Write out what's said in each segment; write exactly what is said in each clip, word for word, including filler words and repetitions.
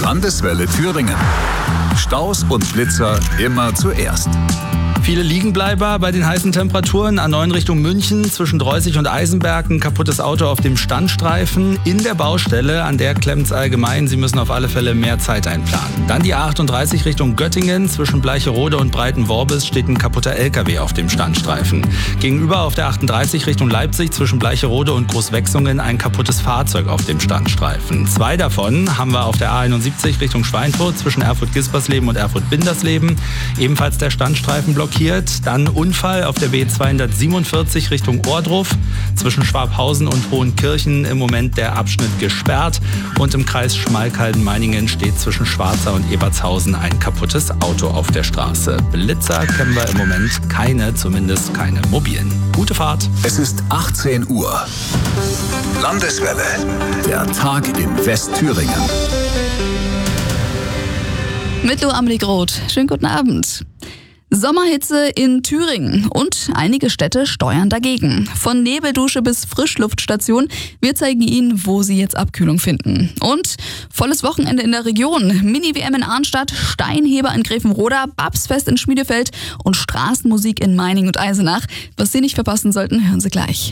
Landeswelle Thüringen. Staus und Blitzer immer zuerst. Viele Liegenbleiber bei den heißen Temperaturen. A neun Richtung München zwischen Dreußig und Eisenberg. Ein kaputtes Auto auf dem Standstreifen. In der Baustelle, an der klemmt es allgemein. Sie müssen auf alle Fälle mehr Zeit einplanen. Dann die A achtunddreißig Richtung Göttingen. Zwischen Bleicherode und Breitenworbis steht ein kaputter L K W auf dem Standstreifen. Gegenüber auf der achtunddreißig Richtung Leipzig zwischen Bleicherode und Großwechsungen ein kaputtes Fahrzeug auf dem Standstreifen. Zwei davon haben wir auf der A einundsiebzig Richtung Schweinfurt zwischen Erfurt-Gispersleben und Erfurt-Bindersleben. Ebenfalls der Standstreifen blockiert. Dann Unfall auf der B zweihundertsiebenundvierzig Richtung Ohrdruf. Zwischen Schwabhausen und Hohenkirchen im Moment der Abschnitt gesperrt. Und im Kreis Schmalkalden-Meiningen steht zwischen Schwarza und Ebertshausen ein kaputtes Auto auf der Straße. Blitzer kennen wir im Moment keine, zumindest keine mobilen. Gute Fahrt. Es ist achtzehn Uhr. Landeswelle. Der Tag in Westthüringen. Mit Lo Amelie Groth. Schönen guten Abend. Sommerhitze in Thüringen und einige Städte steuern dagegen. Von Nebeldusche bis Frischluftstation, wir zeigen Ihnen, wo Sie jetzt Abkühlung finden. Und volles Wochenende in der Region. Mini-W M in Arnstadt, Steinheber in Grevenroda, Babsfest in Schmiedefeld und Straßenmusik in Meiningen und Eisenach. Was Sie nicht verpassen sollten, hören Sie gleich.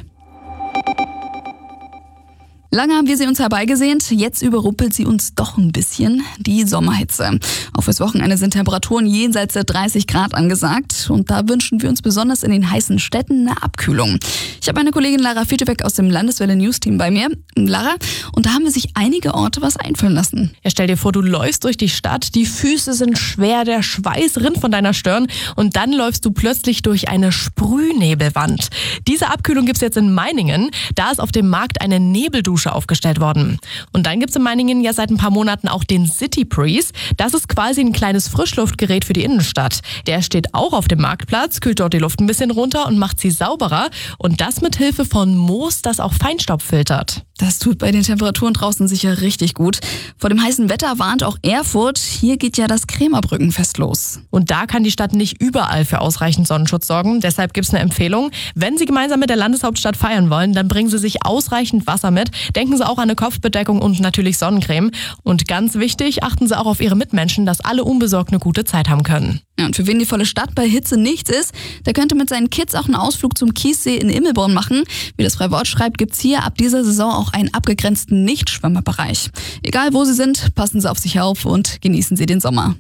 Lange haben wir sie uns herbeigesehnt, jetzt überrumpelt sie uns doch ein bisschen, die Sommerhitze. Auch fürs Wochenende sind Temperaturen jenseits der dreißig Grad angesagt und da wünschen wir uns besonders in den heißen Städten eine Abkühlung. Ich habe meine Kollegin Lara Feteweg aus dem Landeswelle News Team bei mir. Lara, und da haben wir sich einige Orte was einfallen lassen. Ja, stell dir vor, du läufst durch die Stadt, die Füße sind schwer, der Schweiß rinnt von deiner Stirn und dann läufst du plötzlich durch eine Sprühnebelwand. Diese Abkühlung gibt's jetzt in Meiningen, da ist auf dem Markt eine Nebeldusche aufgestellt worden. Und dann gibt's in Meiningen ja seit ein paar Monaten auch den City Breeze. Das ist quasi ein kleines Frischluftgerät für die Innenstadt. Der steht auch auf dem Marktplatz, kühlt dort die Luft ein bisschen runter und macht sie sauberer. Und das mit Hilfe von Moos, das auch Feinstaub filtert. Das tut bei den Temperaturen draußen sicher richtig gut. Vor dem heißen Wetter warnt auch Erfurt. Hier geht ja das Krämerbrückenfest los. Und da kann die Stadt nicht überall für ausreichend Sonnenschutz sorgen. Deshalb gibt's eine Empfehlung. Wenn Sie gemeinsam mit der Landeshauptstadt feiern wollen, dann bringen Sie sich ausreichend Wasser mit. Denken Sie auch an eine Kopfbedeckung und natürlich Sonnencreme. Und ganz wichtig, achten Sie auch auf Ihre Mitmenschen, dass alle unbesorgt eine gute Zeit haben können. Ja, und für wen die volle Stadt bei Hitze nichts ist, der könnte mit seinen Kids auch einen Ausflug zum Kiessee in Immelborn machen. Wie das Freie Wort schreibt, gibt's hier ab dieser Saison auch einen abgegrenzten Nichtschwimmerbereich. Egal wo Sie sind, passen Sie auf sich auf und genießen Sie den Sommer.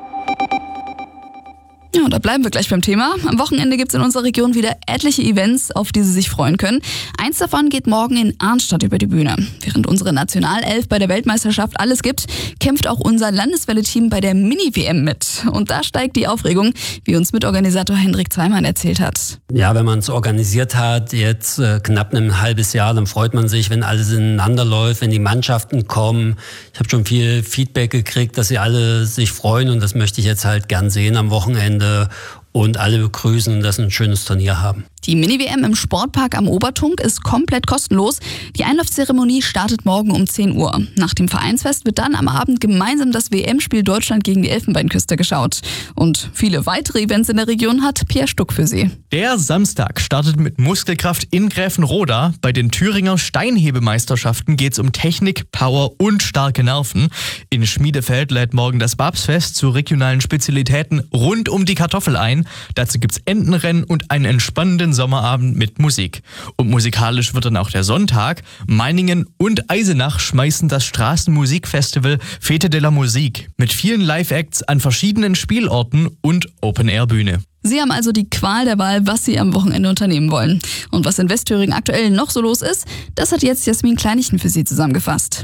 Ja, und da bleiben wir gleich beim Thema. Am Wochenende gibt's in unserer Region wieder etliche Events, auf die Sie sich freuen können. Eins davon geht morgen in Arnstadt über die Bühne. Während unsere Nationalelf bei der Weltmeisterschaft alles gibt, kämpft auch unser Landeswelle-Team bei der Mini-W M mit. Und da steigt die Aufregung, wie uns Mitorganisator Hendrik Zweimann erzählt hat. Ja, wenn man es organisiert hat, jetzt äh, knapp ein halbes Jahr, dann freut man sich, wenn alles ineinander läuft, wenn die Mannschaften kommen. Ich habe schon viel Feedback gekriegt, dass sie alle sich freuen und das möchte ich jetzt halt gern sehen am Wochenende. Und alle begrüßen und dass sie ein schönes Turnier haben. Die Mini-W M im Sportpark am Obertunk ist komplett kostenlos. Die Einlaufzeremonie startet morgen um zehn Uhr. Nach dem Vereinsfest wird dann am Abend gemeinsam das W M-Spiel Deutschland gegen die Elfenbeinküste geschaut. Und viele weitere Events in der Region hat Pierre Stuck für Sie. Der Samstag startet mit Muskelkraft in Gräfenroda. Bei den Thüringer Steinhebemeisterschaften geht es um Technik, Power und starke Nerven. In Schmiedefeld lädt morgen das Babsfest zu regionalen Spezialitäten rund um die Kartoffel ein. Dazu gibt's Entenrennen und einen entspannenden Sommerabend mit Musik. Und musikalisch wird dann auch der Sonntag. Meiningen und Eisenach schmeißen das Straßenmusikfestival Fete de la Musique mit vielen Live-Acts an verschiedenen Spielorten und Open-Air-Bühne. Sie haben also die Qual der Wahl, was Sie am Wochenende unternehmen wollen. Und was in Westthüringen aktuell noch so los ist, das hat jetzt Jasmin Kleinichen für Sie zusammengefasst.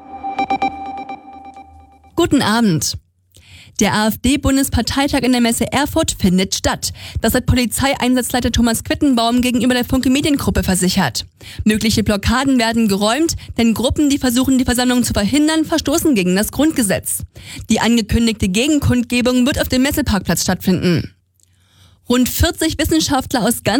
Guten Abend. Der AfD-Bundesparteitag in der Messe Erfurt findet statt. Das hat Polizeieinsatzleiter Thomas Quittenbaum gegenüber der Funke Mediengruppe versichert. Mögliche Blockaden werden geräumt, denn Gruppen, die versuchen, die Versammlung zu verhindern, verstoßen gegen das Grundgesetz. Die angekündigte Gegenkundgebung wird auf dem Messeparkplatz stattfinden. Rund vierzig Wissenschaftler aus ganz